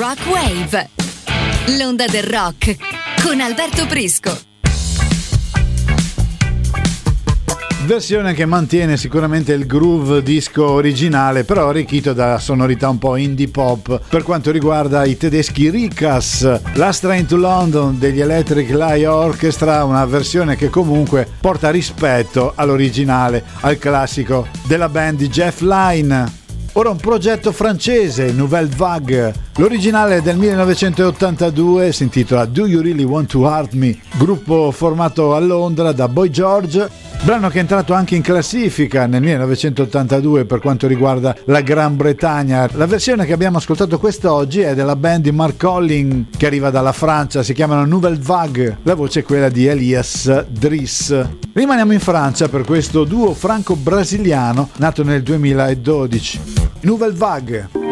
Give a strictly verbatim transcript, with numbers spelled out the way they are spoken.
Rock Wave, l'onda del rock con Alberto Prisco. Versione che mantiene sicuramente il groove disco originale, però arricchito da sonorità un po' indie pop per quanto riguarda i tedeschi Rikas. Last Train to London degli Electric Light Orchestra, una versione che comunque porta rispetto all'originale, al classico della band di Jeff Lynne. Ora un progetto francese, Nouvelle Vague. L'originale è del millenovecentottantadue, si intitola Do You Really Want to Hurt Me? Gruppo formato a Londra da Boy George, brano che è entrato anche in classifica nel millenovecentottantadue per quanto riguarda la Gran Bretagna. La versione che abbiamo ascoltato quest'oggi è della band di Mark Collin, che arriva dalla Francia, si chiamano Nouvelle Vague, la voce è quella di Elias Driss. Rimaniamo in Francia per questo duo franco-brasiliano nato nel duemiladodici. Nouvelle Vague.